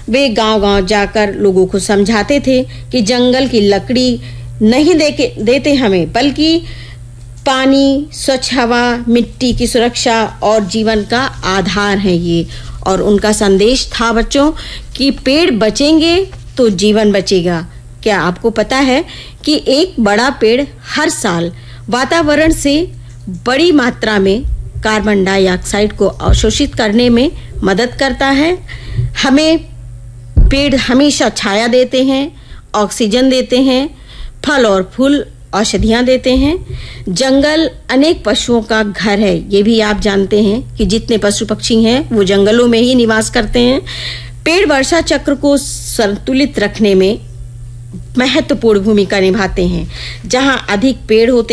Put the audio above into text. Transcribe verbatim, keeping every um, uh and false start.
वे गांव-गांव जाकर लोगों को समझाते थे कि जंगल की लकड़ी नहीं दे देते हमें, बल्कि पानी, स्वच्छ हवा, मिट्टी की सुरक्षा और जीवन का आधार है ये। और उनका संदेश था बच्चों कि पेड़ बचेंगे तो जीवन बचेगा। क्या आपको पता है कि एक बड़ा पेड़ हर साल वातावरण से बड़ी मात्रा में कार्बन डाइऑक्साइड को अवशोषित करने में मदद करता है। हमें पेड़ हमेशा छाया देते हैं, ऑक्सीजन देते हैं, फल और फूल औषधियां देते हैं। जंगल अनेक पशुओं का घर है, ये भी आप जानते हैं कि जितने पशु पक्षी हैं वो जंगलों में ही निवास करते हैं। पेड़ वर्षा चक्र को संतुलित रखने में महत्वपूर्ण भूमिका निभाते हैं। जहां अधिक पेड़ होते